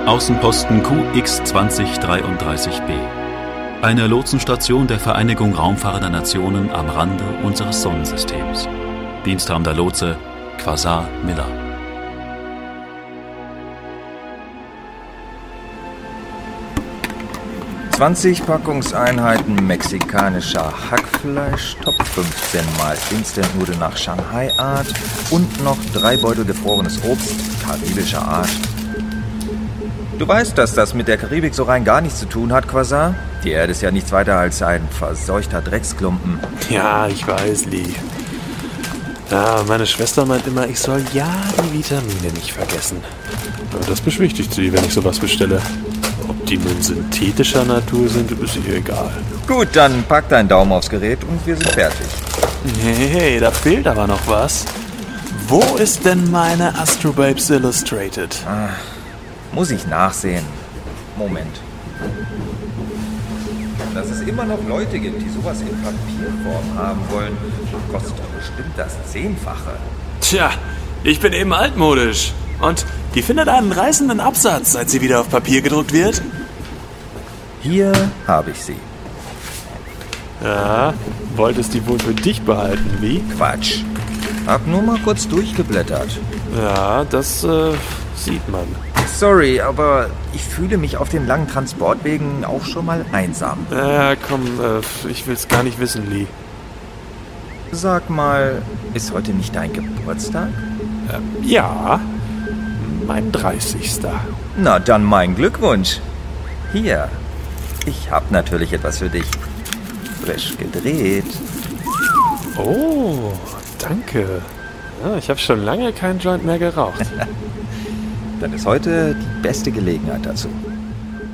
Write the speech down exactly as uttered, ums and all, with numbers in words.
Außenposten Q X zwanzig dreiunddreißig b. Eine Lotsenstation der Vereinigung raumfahrender Nationen am Rande unseres Sonnensystems. Diensthabender Lotse Quasar Miller. zwanzig Packungseinheiten mexikanischer Hackfleisch, Top fünfzehn mal Instant-Nudeln nach Shanghai-Art und noch drei Beutel gefrorenes Obst karibischer Art. Du weißt, dass das mit der Karibik so rein gar nichts zu tun hat, Quasar? Die Erde ist ja nichts weiter als ein verseuchter Drecksklumpen. Ja, ich weiß, Lee. Ja, meine Schwester meint immer, ich soll ja die Vitamine nicht vergessen. Aber das beschwichtigt sie, wenn ich sowas bestelle. Ob die nun synthetischer Natur sind, ist ihr egal. Gut, dann pack deinen Daumen aufs Gerät und wir sind fertig. Hey, da fehlt aber noch was. Wo ist denn meine Astrobabes Illustrated? Ah, muss ich nachsehen. Moment. Dass es immer noch Leute gibt, die sowas in Papierform haben wollen, kostet doch bestimmt das Zehnfache. Tja, ich bin eben altmodisch. Und die findet einen reißenden Absatz, seit sie wieder auf Papier gedruckt wird. Hier habe ich sie. Ja, wolltest die wohl für dich behalten, Lee? Quatsch. Hab nur mal kurz durchgeblättert. Ja, das äh, sieht man. Sorry, aber ich fühle mich auf den langen Transportwegen auch schon mal einsam. Ja, komm, äh, ich will's gar nicht wissen, Lee. Sag mal, ist heute nicht dein Geburtstag? Ähm, ja, mein dreißigster Na, dann mein Glückwunsch. Hier, ich hab natürlich etwas für dich. Frisch gedreht. Oh, danke. Ja, ich habe schon lange keinen Joint mehr geraucht. Dann ist heute die beste Gelegenheit dazu.